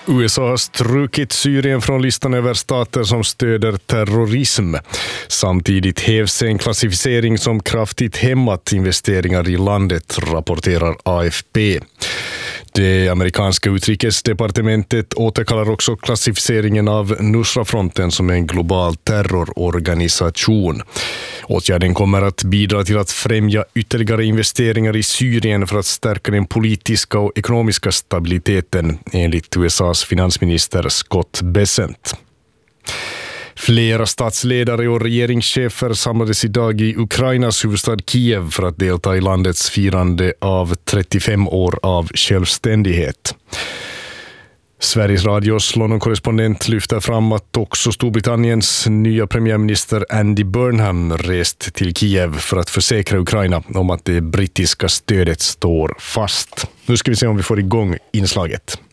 USA har strukit Syrien från listan över stater som stöder terrorism. Samtidigt hävs en klassificering som kraftigt hämmat investeringar i landet, rapporterar AFP. Det amerikanska utrikesdepartementet återkallar också klassificeringen av Nusra-fronten som en global terrororganisation. Åtgärden kommer att bidra till att främja ytterligare investeringar i Syrien för att stärka den politiska och ekonomiska stabiliteten, enligt USAs finansminister Scott Bessent. Flera statsledare och regeringschefer samlades idag i Ukrainas huvudstad Kiev för att delta i landets firande av 35 år av självständighet. Sveriges Radios London-korrespondent lyfter fram att också Storbritanniens nya premiärminister Andy Burnham rest till Kiev för att försäkra Ukraina om att det brittiska stödet står fast. Nu ska vi se om vi får igång inslaget.